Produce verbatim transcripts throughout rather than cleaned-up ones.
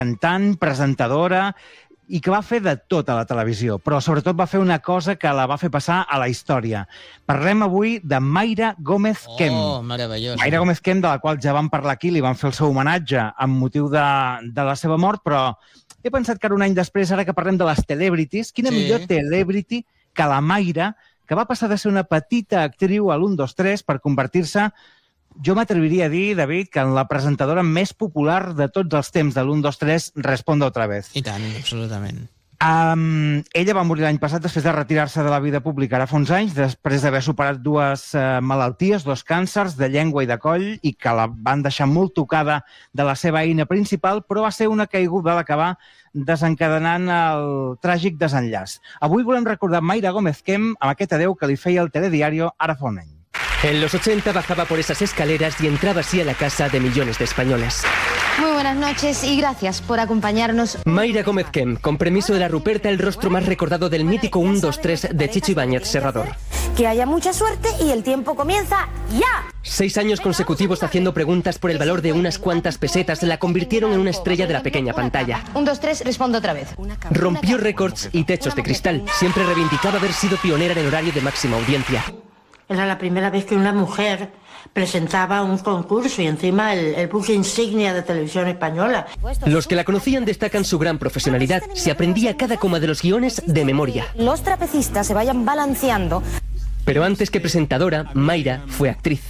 cantant, presentadora, i que va fer de tot a la televisió, però sobretot va fer una cosa que la va fer passar a la història. Parlem avui de Mayra Gómez Kem. Oh, meravellós. Mayra Gómez Kem, de la qual ja vam parlar aquí, li van fer el seu homenatge amb motiu de, de la seva mort, però he pensat que ara un any després, ara que parlem de les celebrities, quina Sí. millor celebrity que la Mayra, que va passar de ser una petita actriu a l'u, dos, tres per convertir-se, jo m'atreviria a dir, David, que en la presentadora més popular de tots els temps de l'u, dos, tres, Responde otra vez. I tant, absolutament. Um, ella va morir l'any passat després de retirar-se de la vida pública ara fa uns anys, després d'haver superat dues uh, malalties, dos càncers de llengua i de coll, i que la van deixar molt tocada de la seva eina principal, però va ser una caiguda la que va desencadenant el tràgic desenllaç. Avui volem recordar Mayra Gómez Kem amb aquest adeu que li feia el telediario ara fa un any. En los ochenta bajaba por esas escaleras y entraba así a la casa de millones de españoles. Muy buenas noches y gracias por acompañarnos. Mayra Gómez Kem, con permiso de la Ruperta, el rostro más recordado del mítico uno, dos, tres de Chicho Ibáñez Serrador. Que haya mucha suerte y el tiempo comienza ya. Seis años consecutivos haciendo preguntas por el valor de unas cuantas pesetas la convirtieron en una estrella de la pequeña pantalla. Un, dos, tres, respondo otra vez. Rompió récords y techos de cristal. Siempre reivindicaba haber sido pionera en el horario de máxima audiencia. Era la primera vez que una mujer presentaba un concurso y encima el, el buque insignia de Televisión Española. Los que la conocían destacan su gran profesionalidad. Se aprendía cada coma de los guiones de memoria. Los trapecistas se vayan balanceando. Pero antes que presentadora, Mayra fue actriz.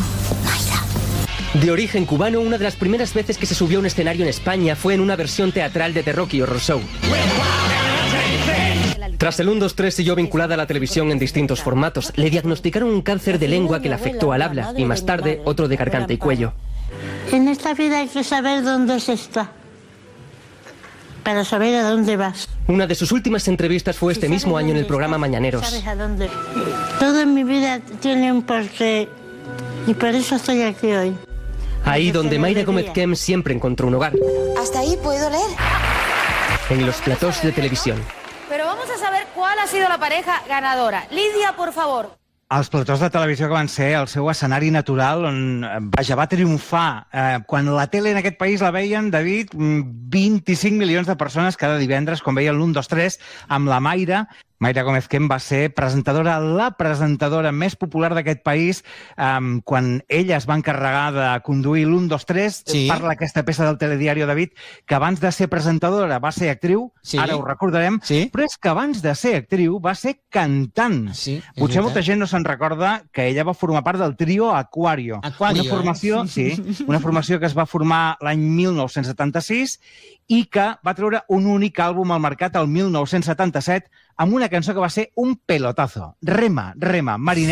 De origen cubano, una de las primeras veces que se subió a un escenario en España fue en una versión teatral de The Rocky Horror Show. Tras el uno, dos, tres siguió vinculada a la televisión en distintos formatos. Le diagnosticaron un cáncer de lengua que le afectó al habla y más tarde otro de garganta y cuello. En esta vida hay que saber dónde se está, para saber a dónde vas. Una de sus últimas entrevistas fue este mismo año en el programa Mañaneros. Sabes a dónde. Todo en mi vida tiene un porqué y por eso estoy aquí hoy. Ahí donde Mayra Gómez Kem siempre encontró un hogar. ¿Hasta ahí puedo leer? En los platós de televisión. Pero vamos a saber cuál ha sido la pareja ganadora. Lidia, por favor. Els platós de televisió que van ser el seu escenari natural on, vaja, va triomfar. Eh, quan la tele en aquest país la veien, David, vint-i-cinc milions de persones cada divendres, quan veien l'u, dos, tres, amb la Mayra. Mayra Gómez Kem va ser presentadora, la presentadora més popular d'aquest país. Um, quan ella es va encarregar de conduir l'u, dos, tres, Sí. parla aquesta peça del telediario, David, que abans de ser presentadora va ser actriu, Sí. ara ho recordarem, Sí. però és que abans de ser actriu va ser cantant. Sí, és Potser veritat. molta gent no se'n recorda que ella va formar part del trio Aquario. Aquario, una formació, eh? sí, una formació que es va formar l'any mil nou-cents setanta-sis i que va treure un únic àlbum al mercat el mil nou-cents setanta-set amb una cançó que va ser un pelotazo. Rema, rema, mariner.